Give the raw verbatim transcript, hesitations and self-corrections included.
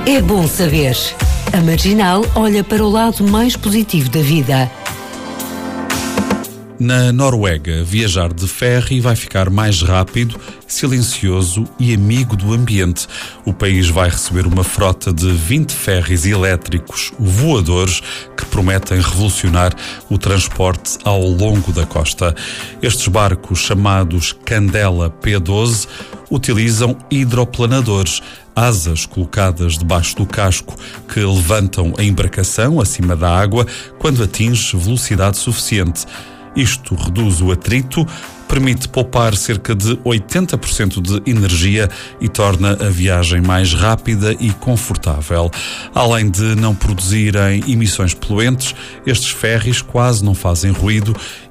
É bom saber. A Marginal olha para o lado mais positivo da vida. Na Noruega, viajar de ferry vai ficar mais rápido, silencioso e amigo do ambiente. O país vai receber uma frota de vinte ferries elétricos voadores que prometem revolucionar o transporte ao longo da costa. Estes barcos, chamados Candela P doze, utilizam hidroplanadores, asas colocadas debaixo do casco que levantam a embarcação acima da água quando atinge velocidade suficiente. Isto reduz o atrito, permite poupar cerca de oitenta por cento de energia e torna a viagem mais rápida e confortável. Além de não produzirem emissões poluentes, estes ferries quase não fazem ruído